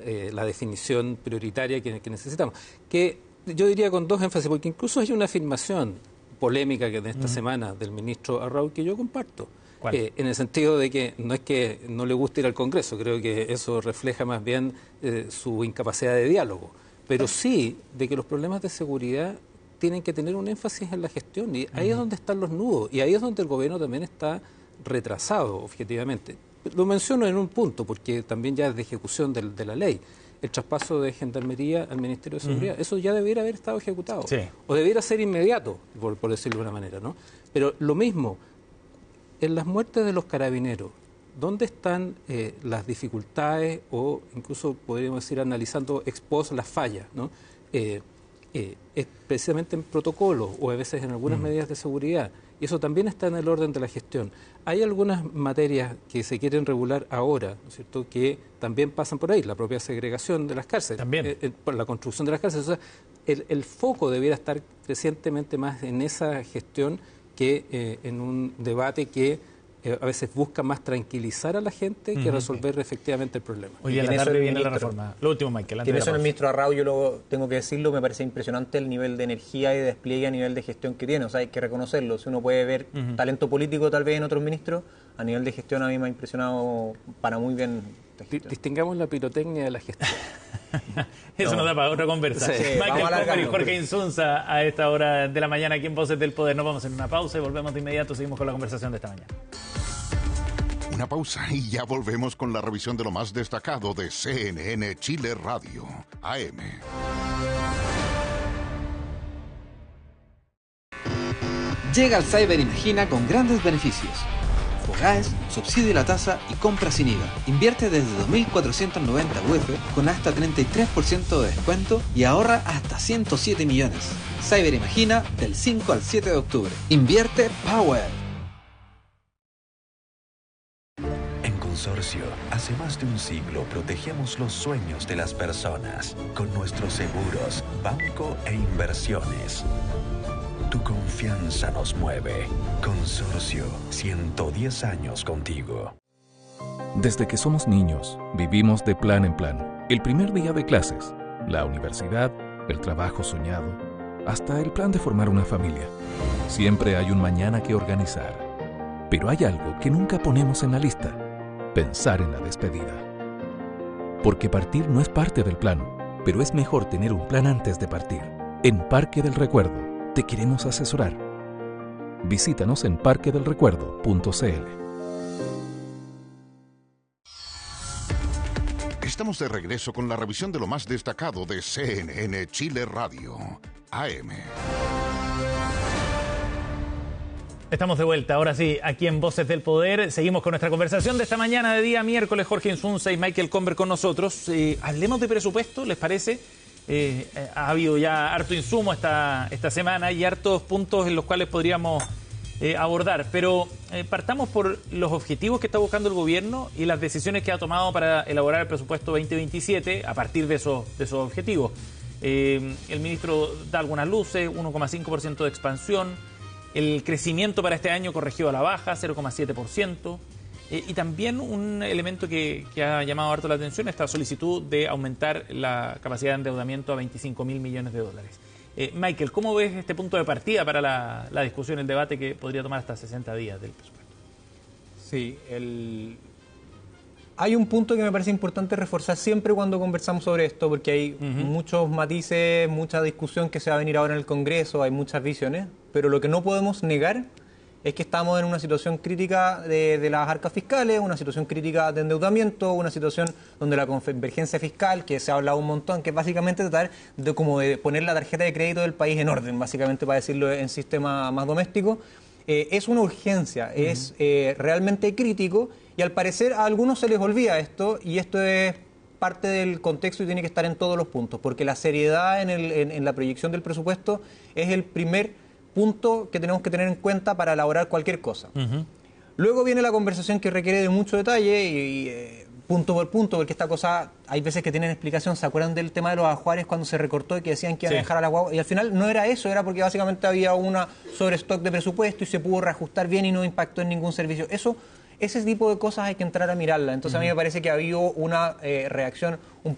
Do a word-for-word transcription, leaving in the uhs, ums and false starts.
eh, la definición prioritaria que, que necesitamos. Que yo diría con dos énfasis, porque incluso hay una afirmación polémica que de esta uh-huh. semana del ministro Arrau que yo comparto. Eh, en el sentido de que no es que no le guste ir al Congreso, creo que eso refleja más bien eh, su incapacidad de diálogo, pero sí de que los problemas de seguridad tienen que tener un énfasis en la gestión, y ahí uh-huh. es donde están los nudos, y ahí es donde el gobierno también está retrasado, objetivamente. Lo menciono en un punto, porque también ya es de ejecución de, de la ley. El traspaso de Gendarmería al Ministerio de Seguridad, uh-huh. eso ya debiera haber estado ejecutado, sí. o debiera ser inmediato, por, por decirlo de una manera, ¿no? Pero lo mismo, en las muertes de los carabineros, ¿dónde están eh, las dificultades o incluso podríamos decir analizando ex post las fallas, ¿no? Eh, eh, es precisamente en protocolos o a veces en algunas mm. medidas de seguridad, y eso también está en el orden de la gestión. Hay algunas materias que se quieren regular ahora, ¿no es cierto?, que también pasan por ahí, la propia segregación de las cárceles, también. Eh, eh, por la construcción de las cárceles. O sea, el, el foco debiera estar crecientemente más en esa gestión que eh, en un debate que eh, a veces busca más tranquilizar a la gente que uh-huh. resolver efectivamente el problema. Hoy día en la tarde viene la reforma. Lo último, Michael. Tiene eso el ministro Arrau, yo lo tengo que decirlo, me parece impresionante el nivel de energía y de despliegue a nivel de gestión que tiene. O sea, hay que reconocerlo. Si uno puede ver uh-huh. talento político tal vez en otros ministros, a nivel de gestión a mí me ha impresionado para muy bien. Distingamos la pirotecnia de la gestión. Eso no. nos da para otra conversa. Sí, Michael Comer y Jorge Insunza a esta hora de la mañana aquí en Voces del Poder. Nos vamos en una pausa y volvemos de inmediato. Seguimos con la conversación de esta mañana. Una pausa y ya volvemos con la revisión de lo más destacado de C N N Chile Radio A M. Llega al Cyber Imagina con grandes beneficios. Fogaes, subsidio la tasa y compra sin I V A. Invierte desde dos mil cuatrocientos noventa U F con hasta treinta y tres por ciento de descuento y ahorra hasta ciento siete millones. Cyber Imagina del cinco al siete de octubre. Invierte Power. En Consorcio, hace más de un siglo protegemos los sueños de las personas con nuestros seguros, banco e inversiones. Tu confianza nos mueve. Consorcio, ciento diez años contigo. Desde que somos niños, vivimos de plan en plan. El primer día de clases, la universidad, el trabajo soñado, hasta el plan de formar una familia. Siempre hay un mañana que organizar. Pero hay algo que nunca ponemos en la lista: pensar en la despedida. Porque partir no es parte del plan, pero es mejor tener un plan antes de partir. En Parque del Recuerdo te queremos asesorar. Visítanos en parque del recuerdo punto c l. Estamos de regreso con la revisión de lo más destacado de C N N Chile Radio A M. Estamos de vuelta, ahora sí, aquí en Voces del Poder. Seguimos con nuestra conversación de esta mañana de día miércoles. Jorge Insunza y Michael Comer con nosotros. Eh, hablemos de presupuesto, ¿les parece? Eh, eh, ha habido ya harto insumo esta, esta semana y hartos puntos en los cuales podríamos eh, abordar, pero eh, partamos por los objetivos que está buscando el gobierno y las decisiones que ha tomado para elaborar el presupuesto veinte veintisiete a partir de esos, de esos objetivos. Eh, el ministro da algunas luces: uno coma cinco por ciento de expansión, el crecimiento para este año corregido a la baja, cero coma siete por ciento. Eh, y también un elemento que, que ha llamado harto la atención, esta solicitud de aumentar la capacidad de endeudamiento a veinticinco mil millones de dólares. Eh, Michael, ¿cómo ves este punto de partida para la, la discusión, el debate que podría tomar hasta sesenta días del presupuesto? Sí, el... hay un punto que me parece importante reforzar siempre cuando conversamos sobre esto, porque hay uh-huh. muchos matices, mucha discusión que se va a venir ahora en el Congreso, hay muchas visiones, pero lo que no podemos negar es que estamos en una situación crítica de, de las arcas fiscales, una situación crítica de endeudamiento, una situación donde la convergencia fiscal, que se ha hablado un montón, que es básicamente tratar de, como de poner la tarjeta de crédito del país en orden, básicamente para decirlo en sistema más doméstico, eh, es una urgencia, uh-huh. es eh, realmente crítico, y al parecer a algunos se les olvida esto, y esto es parte del contexto y tiene que estar en todos los puntos, porque la seriedad en, el, en, en la proyección del presupuesto es el primer punto que tenemos que tener en cuenta para elaborar cualquier cosa. Uh-huh. Luego viene la conversación que requiere de mucho detalle y, y eh, punto por punto, porque esta cosa hay veces que tienen explicación. ¿Se acuerdan del tema de los ajuares cuando se recortó y que decían que iban sí. a dejar a la guagua? Y al final no era eso, era porque básicamente había una sobrestock de presupuesto y se pudo reajustar bien y no impactó en ningún servicio. Eso, ese tipo de cosas hay que entrar a mirarla. Entonces uh-huh. a mí me parece que ha habido una eh, reacción un